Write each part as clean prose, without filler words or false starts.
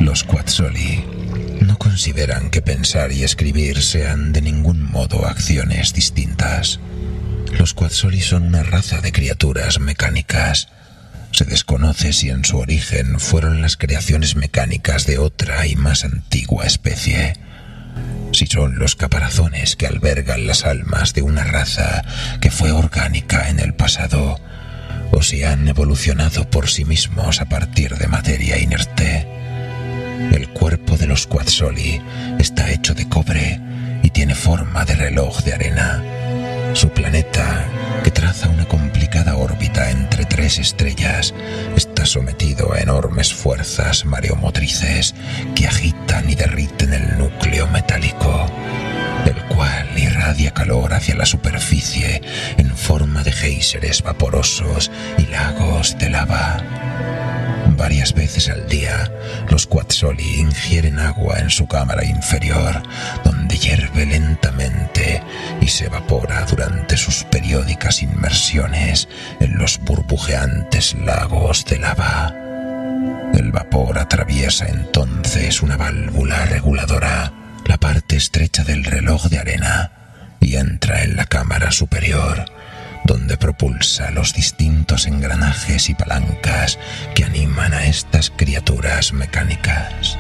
Los Quatzoli no consideran que pensar y escribir sean de ningún modo acciones distintas. Los Quatzoli son una raza de criaturas mecánicas. Se desconoce si en su origen fueron las creaciones mecánicas de otra y más antigua especie, si son los caparazones que albergan las almas de una raza que fue orgánica en el pasado, o si han evolucionado por sí mismos a partir de materia inerte. El cuerpo de los Quatzoli está hecho de cobre y tiene forma de reloj de arena. Su planeta, que traza una complicada órbita entre 3 estrellas, está sometido a enormes fuerzas mareomotrices que agitan y derriten el núcleo metálico, el cual irradia calor hacia la superficie en forma de géiseres vaporosos y lagos de lava. Varias veces al día, los Quatzoli ingieren agua en su cámara inferior, donde hierve lentamente y se evapora durante sus periódicas inmersiones en los burbujeantes lagos de lava. El vapor atraviesa entonces una válvula reguladora, la parte estrecha del reloj de arena, y entra en la cámara superior, donde propulsa los distintos engranajes y palancas que animan a estas criaturas mecánicas.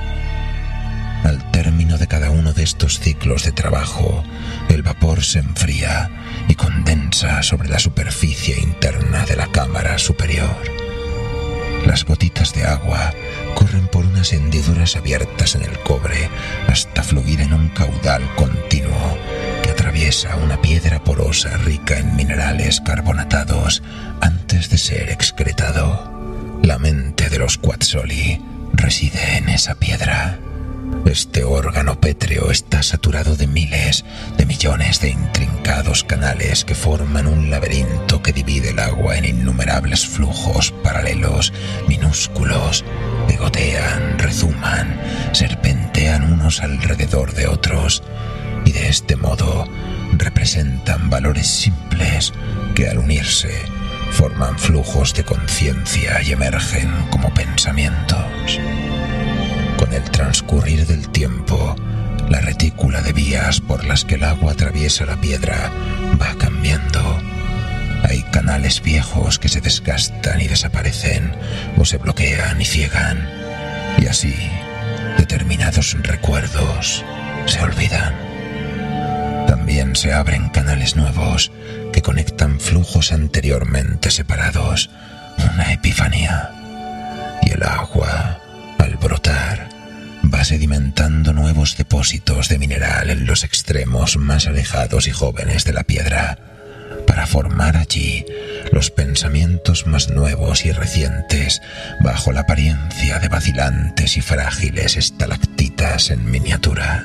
Al término de cada uno de estos ciclos de trabajo, el vapor se enfría y condensa sobre la superficie interna de la cámara superior. Las gotitas de agua corren por unas hendiduras abiertas en el cobre hasta fluir en un caudal continuo que atraviesa una piedra porosa rica en minerales carbonatados antes de ser excretado. La mente de los Quatzoli reside en esa piedra. Este órgano pétreo está saturado de miles de millones de intrincados canales que forman un laberinto que divide el agua en innumerables flujos paralelos, minúsculos, que gotean, rezuman, serpentean unos alrededor de otros, y de este modo representan valores simples que al unirse forman flujos de conciencia y emergen como pensamientos. Con el transcurrir del tiempo, la retícula de vías por las que el agua atraviesa la piedra va cambiando. Hay canales viejos que se desgastan y desaparecen, o se bloquean y ciegan, y así determinados recuerdos se olvidan. También se abren canales nuevos que conectan flujos anteriormente separados, una epifanía, y el agua, al brotar, va sedimentando nuevos depósitos de mineral en los extremos más alejados y jóvenes de la piedra, para formar allí los pensamientos más nuevos y recientes bajo la apariencia de vacilantes y frágiles estalactitas en miniatura.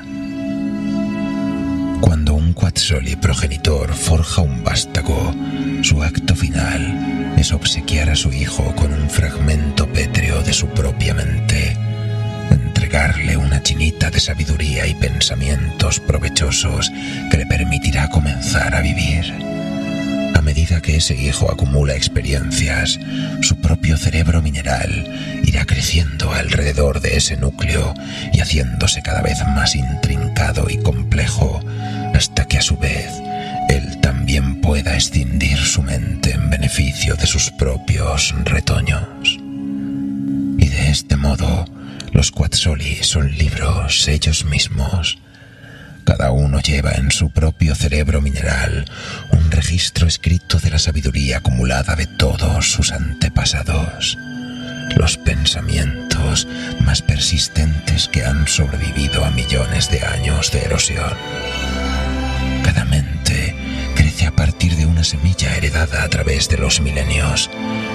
Cuando un Quatzoli progenitor forja un vástago, su acto final es obsequiar a su hijo con un fragmento pétreo de su propia mente, entregarle una chinita de sabiduría y pensamientos provechosos que le permitirá comenzar a vivir. A medida que ese hijo acumula experiencias, su propio cerebro mineral irá creciendo alrededor de ese núcleo y haciéndose cada vez más intrincado y complejo, hasta que a su vez él también pueda escindir su mente en beneficio de sus propios retoños. Y de este modo, los Quatzoli son libros ellos mismos. Cada uno lleva en su propio cerebro mineral un registro escrito de la sabiduría acumulada de todos sus antepasados, los pensamientos más persistentes que han sobrevivido a millones de años de erosión. Cada mente crece a partir de una semilla heredada a través de los milenios,